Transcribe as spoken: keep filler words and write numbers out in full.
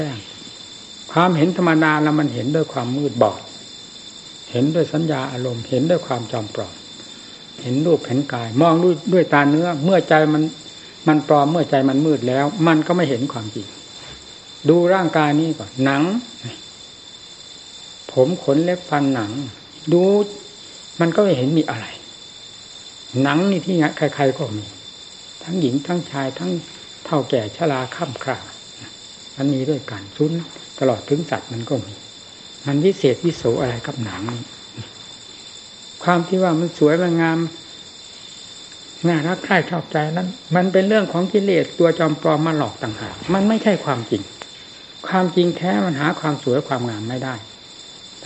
ความเห็นธรรมดาแล้วมันเห็นด้วยความมืดบอดเห็นด้วยสัญญาอารมณ์เห็นด้วยความจอมปลอมเห็นรูปเห็นกายมองด้วยด้วยตาเนื้อเมื่อใจมันมันปลอมเมื่อใจมันมืดแล้วมันก็ไม่เห็นความจริงดูร่างกายนี้ก่อนหนังผมขนเล็บฟันหนังดูมันก็ไม่เห็นมีอะไรหนังนี่ที่ใครๆก็มีทั้งหญิงทั้งชายทั้งเฒ่าแก่ชราค่ำคร่ามันมีด้วยกันชุนตลอดถึงสัตว์มันก็มีมันวิเศษวิโสอะไรกับหนังความที่ว่ามันสวยมันงามน่ารักใคร่ชอบใจนั้นมันเป็นเรื่องของกิเลสตัวจอมปลอมมาหลอกต่างหากมันไม่ใช่ความจริงความจริงแท้มันหาความสวยความงามไม่ได้